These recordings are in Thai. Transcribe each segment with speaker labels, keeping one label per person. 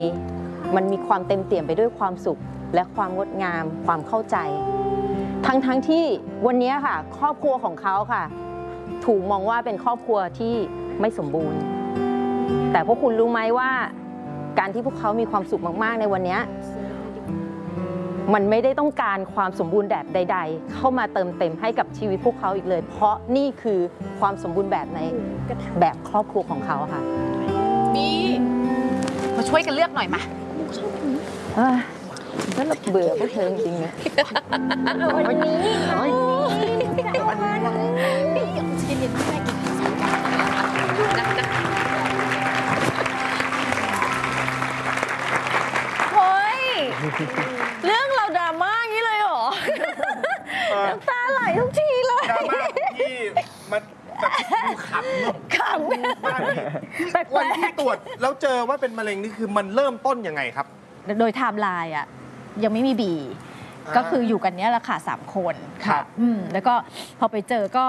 Speaker 1: มันมีความเต็มเปี่ยมไปด้วยความสุขและความงดงามความเข้าใจทั้งที่วันนี้ค่ะครอบครัวของเขาค่ะถูกมองว่าเป็นครอบครัวที่ไม่สมบูรณ์แต่พวกคุณรู้ไหมว่าการที่พวกเขามีความสุขมากๆในวันนี้มันไม่ได้ต้องการความสมบูรณ์แบบใดๆเข้ามาเติมเต็มให้กับชีวิตพวกเขาอีกเลยเพราะนี่คือความสมบูรณ์แบบในแบบครอบครัวของเขาค่ะ
Speaker 2: มีมาช่วยกันเลือกหน่อยมา
Speaker 1: แล้วเราเบื่อพวกเธอจริงๆเนี่ยวันนี้
Speaker 2: กินเย็นไม่ได้กินเฮ้ยเรื่องเราดราม่าอย่างนี้เลยเหรอน้ำตาไหลทุกทีเลย
Speaker 3: ดราม่าที่มันแบบดูขำเนอะ
Speaker 2: ขำ
Speaker 3: แต่วันที่ตรวจแล้วเจอว่าเป็นมะเร็งนี่คือมันเริ่มต้นยังไงครับ
Speaker 2: โดยไทม์ไลน์อ่ะยังไม่มีบีก็คืออยู่กันเนี้ยแหละค่ะ3 คนค่ะแล้วก็พอไปเจอก็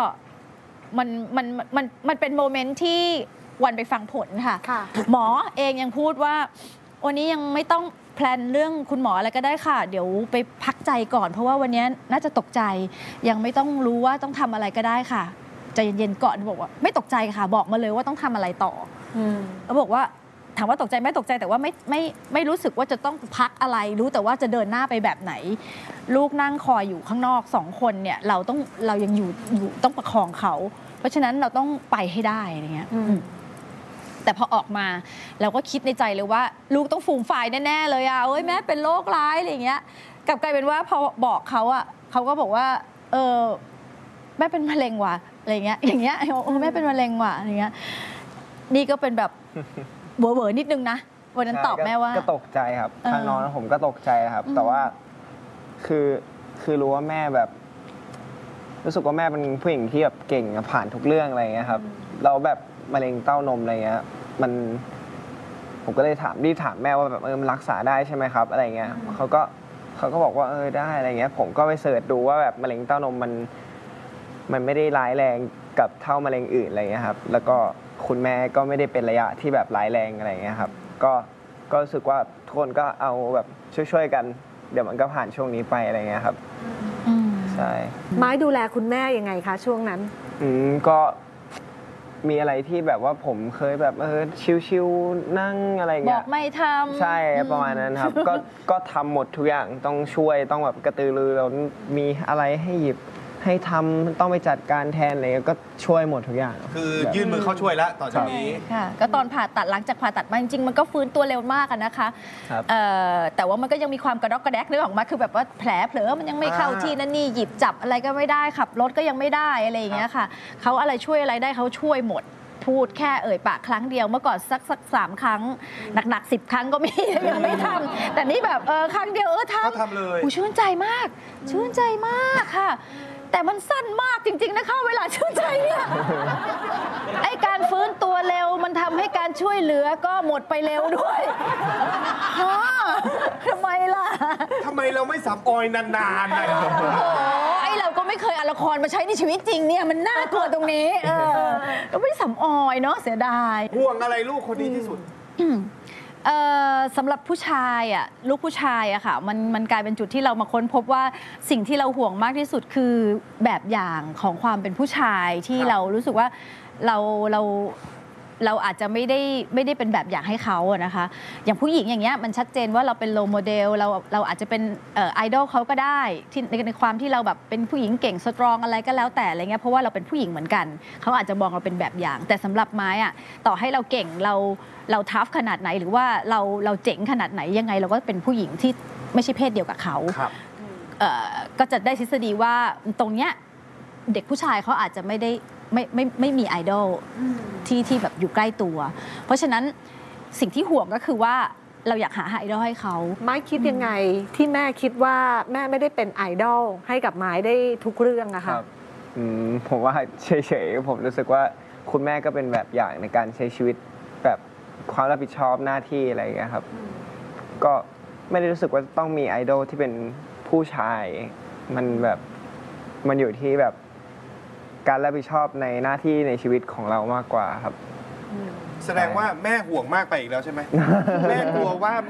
Speaker 2: มันเป็นโมเมนต์ที่วันไปฟังผลค่ะหมอเองยังพูดว่าวันนี้ยังไม่ต้องแพลนเรื่องคุณหมออะไรก็ได้ค่ะเดี๋ยวไปพักใจก่อนเพราะว่าวันนี้น่าจะตกใจยังไม่ต้องรู้ว่าต้องทำอะไรก็ได้ค่ะใจเย็นๆก่อนบอกว่าไม่ตกใจค่ะบอกมาเลยว่าต้องทำอะไรต่อแล้วบอกว่าถามว่าตกใจไม่ตกใจแต่ว่าไม่รู้สึกว่าจะต้องพักอะไรรู้แต่ว่าจะเดินหน้าไปแบบไหนลูกนั่งคอยอยู่ข้างนอก2 คนเนี่ยเรายังอยู่ต้องประคองเขาเพราะฉะนั้นเราต้องไปให้ได้อะไรเงี้ยแต่พอออกมาเราก็คิดในใจเลยว่าลูกต้องฟูมฟายแน่ๆเลยอ่ะเอ้ยแม่เป็นโรคร้ายอะไรเงี้ยกลับกลายเป็นว่าพอบอกเขาอ่ะเขาก็บอกว่าแม่เป็นมะเร็งว่ะอะไรเงี้ยอย่างเงี้ยแม่เป็นมะเร็งว่ะอะไรเงี้ยนี่ก็เป็นแบบเวอร์นิดนึงนะวันนั้นตอบแม่ว่า
Speaker 4: ก็ตกใจครับทางน้องผมก็ตกใจครับแต่ว่าคือรู้ว่าแม่แบบรู้สึกว่าแม่เป็นผู้หญิงที่แบบเก่งผ่านทุกเรื่องอะไรเงี้ยครับเราแบบมะเร็งเต้านมอะไรเงี้ยผมก็เลยรีบถามแม่ว่าแบบมันรักษาได้ใช่ไหมครับอะไรเงี้ยเขาก็บอกว่าได้อะไรเงี้ยผมก็ไปเสิร์ชดูว่าแบบมะเร็งเต้านมมันไม่ได้ร้ายแรงกับเท่ามะเร็งอื่นอะไรเงี้ยครับแล้วก็คุณแม่ก็ไม่ได้เป็นระยะที่แบบร้ายแรงอะไรเงี้ยครับก็รู้สึกว่าทุกคนก็เอาแบบช่วยๆกันเดี๋ยวมันก็ผ่านช่วงนี้ไปอะไรเงี้ยครับใช่
Speaker 5: ไม้ดูแลคุณแม่ยังไงคะช่วงนั้น
Speaker 4: ก็มีอะไรที่แบบว่าผมเคยแบบชิวๆนั่งอะไรเงี้ย
Speaker 2: บอกไม่ทำ
Speaker 4: ใช่ประมาณนั้นครับก็ทำหมดทุกอย่างต้องช่วยต้องแบบกระตือรือร้นมีอะไรให้หยิบให้ทำต้องไปจัดการแทนอะไรก็ช่วยหมดทุกอย่าง
Speaker 3: คือยื่นมือเข้าช่วยแล้วต่อจากนี้
Speaker 2: ค่ะก็ตอนผ่าตัดหลังจากผ่าตัดมาจริงๆมันก็ฟื้นตัวเร็วมากนะคะแต่ว่ามันก็ยังมีความกระดอกกระแดกนึกออกมาคือแบบว่าแผลเผลอมันยังไม่เข้าที่นั่นนี่หยิบจับอะไรก็ไม่ได้ขับรถก็ยังไม่ได้อะไรอย่างเงี้ยค่ะเขาอะไรช่วยอะไรได้เขาช่วยหมดพูดแค่ปากครั้งเดียวเมื่อก่อนสัก3 ครั้งหนัก10 ครั้งก็มียังไม่ทำแต่นี่แบบครั้งเดียว
Speaker 3: ทำเลย
Speaker 2: ชื่นใจมากชื่นใจมากค่ะแต่มันสั้นมากจริงๆนะคะเวลาชื่นใจเนี่ยไอการฟื้นตัวเร็วมันทำให้การช่วยเหลือก็หมดไปเร็วด้วยทำไมล่ะ
Speaker 3: ทำไมเราไม่สับออยนานๆนะ
Speaker 2: ไอเราก็ไม่เคยเอาละครมาใช้ในชีวิตจริงเนี่ยมันน่ากลัวตรงนี้เราไม่สับออยเนาะเสียดาย
Speaker 3: ห่วงอะไรลูกคนนี้ที่สุด
Speaker 2: สำหรับผู้ชายอ่ะลูกผู้ชายอะค่ะมันกลายเป็นจุดที่เรามาค้นพบว่าสิ่งที่เราห่วงมากที่สุดคือแบบอย่างของความเป็นผู้ชายที่เรารู้สึกว่าเราอาจจะไม่ได้เป็นแบบอย่างให้เขาอะนะคะอย่างผู้หญิงอย่างเงี้ยมันชัดเจนว่าเราเป็นโรลโมเดลเราอาจจะเป็นไอดอลเขาก็ได้ที่ในความที่เราแบบเป็นผู้หญิงเก่งสตรองอะไรก็แล้วแต่อะไรเงี้ยเพราะว่าเราเป็นผู้หญิงเหมือนกันเขาอาจจะมองเราเป็นแบบอย่างแต่สำหรับไม้อะต่อให้เราเก่งเราทัฟขนาดไหนหรือว่าเราเจ๋งขนาดไหนยังไงเราก็เป็นผู้หญิงที่ไม่ใช่เพศเดียวกับเขาก็จะได้ทฤษฎีว่าตรงเนี้ยเด็กผู้ชายเขาอาจจะไม่มีไอดอลที่แบบอยู่ใกล้ตัวเพราะฉะนั้นสิ่งที่ห่วงก็คือว่าเราอยากหาไอดอลให้เขา
Speaker 5: ไม้คิดยังไงที่แม่คิดว่าแม่ไม่ได้เป็นไอดอลให้กับไม้ได้ทุกเรื่องอะค่ะ
Speaker 4: ผมว่าเฉยๆผมรู้สึกว่าคุณแม่ก็เป็นแบบอย่างในการใช้ชีวิตแบบความรับผิดชอบหน้าที่อะไรอย่างเงี้ยครับก็ไม่ได้รู้สึกว่าต้องมีไอดอลที่เป็นผู้ชายมันแบบมันอยู่ที่แบบการรับผิดชอบในหน้าที่ในชีวิตของเรามากกว่าครับ
Speaker 3: แสดงว่าแม่ห่วงมากไปอีกแล้วใช่ไหม แม่กลัวว่า